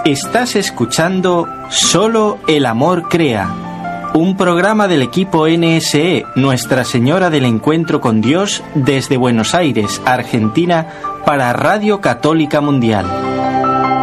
Estás escuchando Solo el Amor Crea, un programa del equipo NSE, Nuestra Señora del Encuentro con Dios, desde Buenos Aires, Argentina, para Radio Católica Mundial.